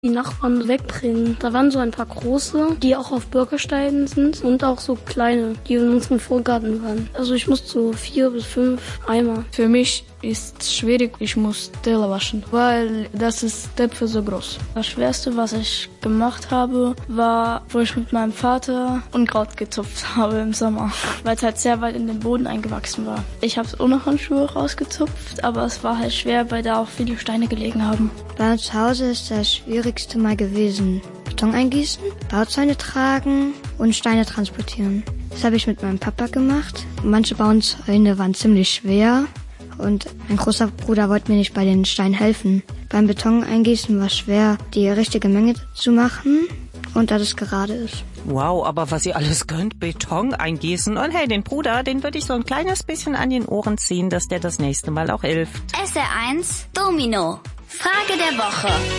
die Nachbarn wegbringen. Da waren so ein paar große, die auch auf Bürgersteinen sind und auch so kleine, die in unserem Vorgarten waren. Also ich musste so 4 bis 5 Eimer. Für mich ist schwierig, ich muss Teller waschen, weil das ist Töpfe so groß. Das Schwerste, was ich gemacht habe, war, wo ich mit meinem Vater Unkraut gezupft habe im Sommer, weil es halt sehr weit in den Boden eingewachsen war. Ich habe es ohne Handschuhe rausgezupft, aber es war halt schwer, weil da auch viele Steine gelegen haben. Bei uns zu Hause ist das Schwierigste mal gewesen: Beton eingießen, Bauzäune tragen und Steine transportieren. Das habe ich mit meinem Papa gemacht. Manche Bauzäune waren ziemlich schwer und mein großer Bruder wollte mir nicht bei den Steinen helfen. Beim Beton eingießen war es schwer, die richtige Menge zu machen und dass es gerade ist. Wow, aber was ihr alles könnt, Beton eingießen. Und hey, den Bruder, den würde ich so ein kleines bisschen an den Ohren ziehen, dass der das nächste Mal auch hilft. SR1 Domino. Frage der Woche.